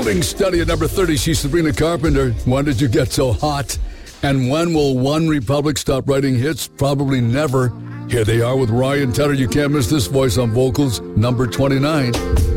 Holding steady at number 30, she's Sabrina Carpenter. When did you get so hot? And when will One Republic stop writing hits? Probably never. Here they are with Ryan Tedder. You can't miss this voice on vocals, number 29.